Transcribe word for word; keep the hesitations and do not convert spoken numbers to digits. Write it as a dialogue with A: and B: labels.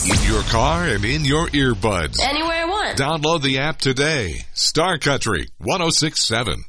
A: In your car and in your earbuds.
B: Anywhere I want.
A: Download the app today. Star Country one oh six point seven.